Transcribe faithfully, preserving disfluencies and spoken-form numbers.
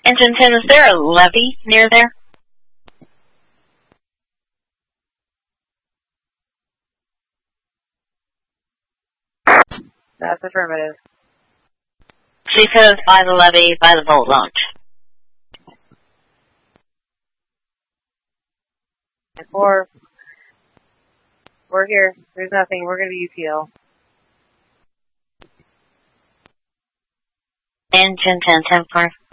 Engine ten, is there a levee near there? That's affirmative. Seacoast by the levee, by the boat launch. Four. We're here. There's nothing. We're going to be U T L. Engine ten, ten four.